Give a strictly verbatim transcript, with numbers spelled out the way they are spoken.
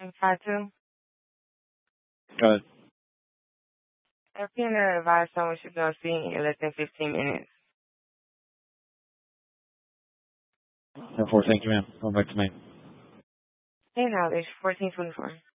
Five two. Go ahead. If you're gonna advise someone should go see in less than fifteen minutes. Therefore, thank you, ma'am. Going back to me. Hey, now it's fourteen twenty four.